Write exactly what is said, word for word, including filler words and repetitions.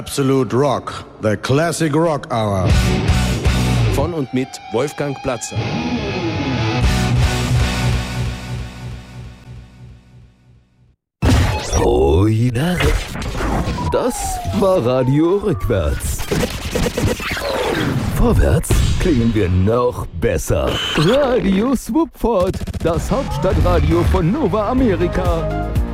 Absolute Rock, the Classic Rock Hour. Von und mit Wolfgang Platzer. Oh ja, das war Radio Rückwärts. Vorwärts klingen wir noch besser. Radio Swoopford, das Hauptstadtradio von Nova Amerika.